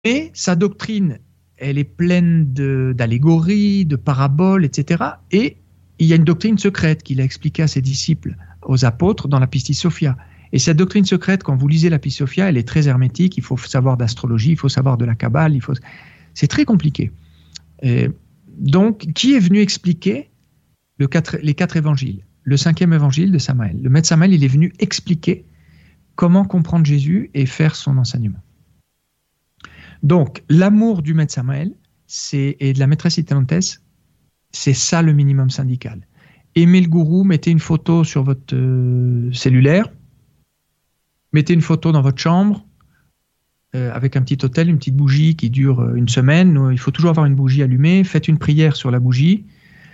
Mais sa doctrine, elle est pleine d'allégories, de paraboles, etc. Et il y a une doctrine secrète qu'il a expliquée à ses disciples, aux apôtres, dans la Pistis Sophia. Et cette doctrine secrète, quand vous lisez la Pistis Sophia, elle est très hermétique. Il faut savoir d'astrologie, il faut savoir de la Kabbale. C'est très compliqué. Et donc, qui est venu expliquer les 4 évangiles? Le 5e évangile de Samaël. Le maître Samaël, il est venu expliquer comment comprendre Jésus et faire son enseignement. Donc, l'amour du maître Samaël et de la maîtresse Itelantès, c'est ça le minimum syndical. Aimez le gourou, mettez une photo sur votre cellulaire, mettez une photo dans votre chambre, avec un petit autel, une petite bougie qui dure une semaine. Il faut toujours avoir une bougie allumée. Faites une prière sur la bougie,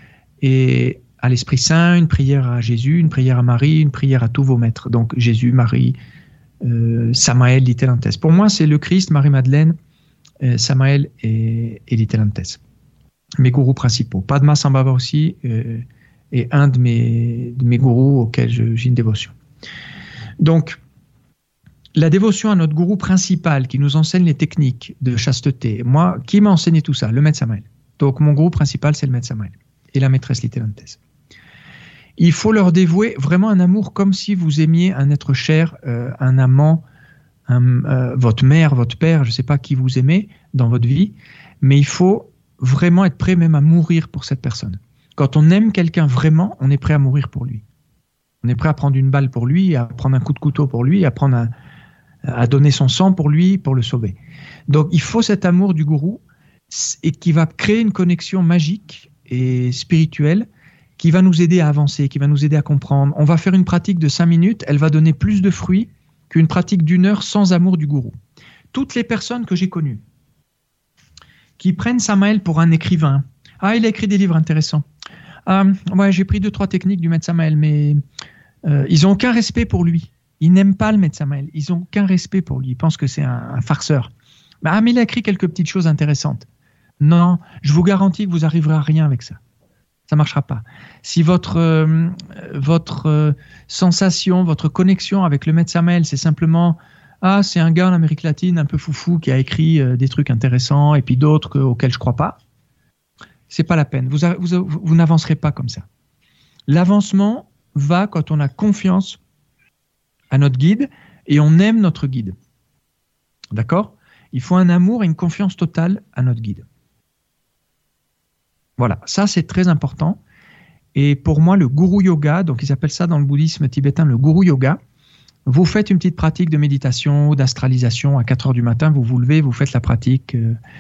et à l'Esprit Saint, une prière à Jésus, une prière à Marie, une prière à tous vos maîtres. Donc, Jésus, Marie, Samaël, l'Itelantès. Pour moi, c'est le Christ, Marie-Madeleine, Samaël et l'Itelantès. Mes gourous principaux. Padmasambhava aussi est un de mes gourous auxquels j'ai une dévotion. Donc, la dévotion à notre gourou principal qui nous enseigne les techniques de chasteté. Moi, qui m'a enseigné tout ça? Le maître Samaël. Donc, mon gourou principal, c'est le maître Samaël et la maîtresse l'Itelantès. Il faut leur dévouer vraiment un amour comme si vous aimiez un être cher, un amant, votre mère, votre père, je ne sais pas qui vous aimez dans votre vie, mais il faut vraiment être prêt même à mourir pour cette personne. Quand on aime quelqu'un vraiment, on est prêt à mourir pour lui. On est prêt à prendre une balle pour lui, à prendre un coup de couteau pour lui, à donner son sang pour lui, pour le sauver. Donc il faut cet amour du gourou et qui va créer une connexion magique et spirituelle qui va nous aider à avancer, qui va nous aider à comprendre. On va faire une pratique de 5 minutes, elle va donner plus de fruits qu'une pratique d'1 heure sans amour du gourou. Toutes les personnes que j'ai connues qui prennent Samaël pour un écrivain, il a écrit des livres intéressants. Ouais, j'ai pris 2-3 techniques du maître Samaël, mais ils n'ont aucun respect pour lui. Ils n'aiment pas le maître Samaël, ils n'ont aucun respect pour lui, ils pensent que c'est un farceur. Mais il a écrit quelques petites choses intéressantes. Non, je vous garantis que vous n'arriverez à rien avec ça. Ça ne marchera pas. Si votre sensation, votre connexion avec le maître Samaël, c'est simplement c'est un gars en Amérique latine un peu foufou qui a écrit des trucs intéressants et puis d'autres auxquels je ne crois pas, c'est pas la peine. Vous n'avancerez pas comme ça. L'avancement va quand on a confiance à notre guide et on aime notre guide. D'accord ? Il faut un amour et une confiance totale à notre guide. Voilà, ça c'est très important. Et pour moi, le Guru Yoga, donc ils appellent ça dans le bouddhisme tibétain le Guru Yoga, vous faites une petite pratique de méditation ou d'astralisation à 4 heures du matin, vous vous levez, vous faites la pratique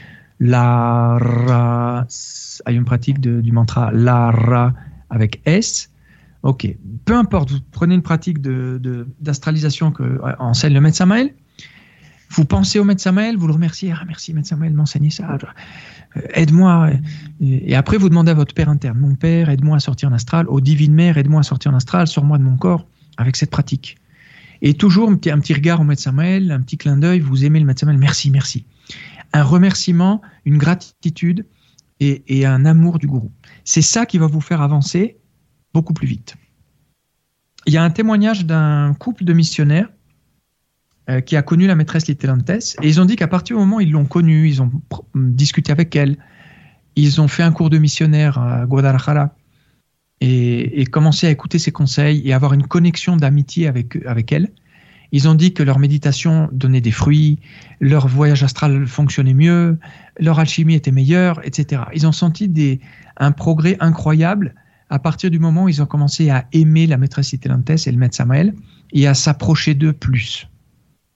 Lara, il y a une pratique du mantra Lara avec S. Ok, peu importe, vous prenez une pratique d'astralisation que enseigne le maître Samaël, vous pensez au maître Samaël, vous le remerciez, merci maître Samaël de m'enseigner ça, aide-moi, et après vous demandez à votre père interne, mon père, aide-moi à sortir en astral, aux divines mères, aide-moi à sortir en astral, sors-moi de mon corps, avec cette pratique. Et toujours un petit regard au maître Samaël, un petit clin d'œil, vous aimez le maître Samaël, merci. Un remerciement, une gratitude et un amour du gourou. C'est ça qui va vous faire avancer beaucoup plus vite. Il y a un témoignage d'un couple de missionnaires qui a connu la maîtresse l'Itelantès, et ils ont dit qu'à partir du moment où ils l'ont connue, ils ont discuté avec elle, ils ont fait un cours de missionnaire à Guadalajara, et commencé à écouter ses conseils et avoir une connexion d'amitié avec elle. Ils ont dit que leur méditation donnait des fruits, leur voyage astral fonctionnait mieux, leur alchimie était meilleure, etc. Ils ont senti un progrès incroyable à partir du moment où ils ont commencé à aimer la maîtresse Itelantès et le maître Samaël et à s'approcher d'eux plus. D'accord ?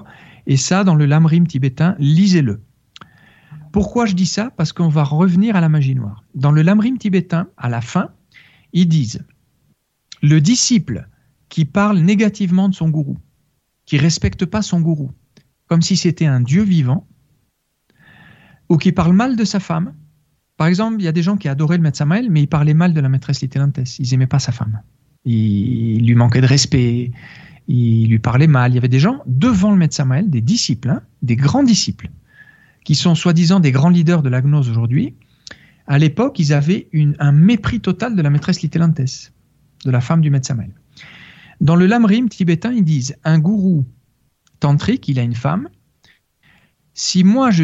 Et ça, dans le Lamrim tibétain, lisez-le. Pourquoi je dis ça ? Parce qu'on va revenir à la magie noire. Dans le Lamrim tibétain, à la fin, ils disent « Le disciple qui parle négativement de son gourou, qui ne respecte pas son gourou, comme si c'était un dieu vivant, ou qui parle mal de sa femme. Par exemple, il y a des gens qui adoraient le maître Samaël, mais ils parlaient mal de la maîtresse l'Itelantès. Ils n'aimaient pas sa femme. Il lui manquait de respect, il lui parlait mal. Il y avait des gens devant le maître Samaël, des disciples, des grands disciples, qui sont soi-disant des grands leaders de la gnose aujourd'hui. À l'époque, ils avaient un mépris total de la maîtresse l'Itelantès, de la femme du maître Samaël. Dans le Lamrim tibétain, ils disent un gourou tantrique, il a une femme, Si moi, je